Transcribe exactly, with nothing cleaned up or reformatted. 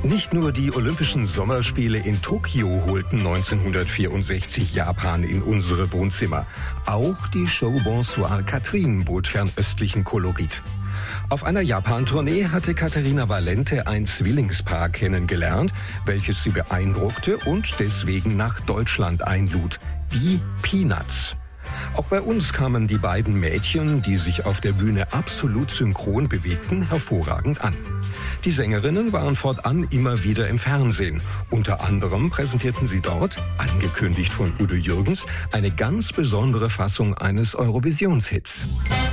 Nicht nur die Olympischen Sommerspiele in Tokio holten neunzehnhundertvierundsechzig Japan in unsere Wohnzimmer. Auch die Show Bonsoir Catherine bot fernöstlichen Kolorit. Auf einer Japan-Tournee hatte Caterina Valente ein Zwillingspaar kennengelernt, welches sie beeindruckte und deswegen nach Deutschland einlud. Die Peanuts. Auch bei uns kamen die beiden Mädchen, die sich auf der Bühne absolut synchron bewegten, hervorragend an. Die Sängerinnen waren fortan immer wieder im Fernsehen. Unter anderem präsentierten sie dort, angekündigt von Udo Jürgens, eine ganz besondere Fassung eines Eurovisionshits.